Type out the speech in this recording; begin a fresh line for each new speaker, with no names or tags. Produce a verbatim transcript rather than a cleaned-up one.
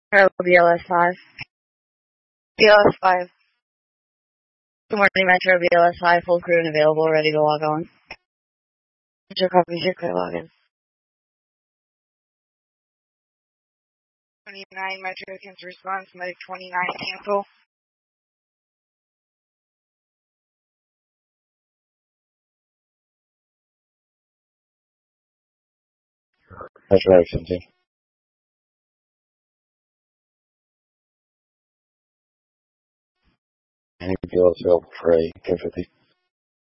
Metro B L S five. B L S five. Good morning, Metro B L S five. Full crew and available, ready to log on. Metro copies your clear login. twenty-nine Metro cancel response. Medic twenty-nine cancel.
Metro seventeen. Any B L S available for a ten fifty.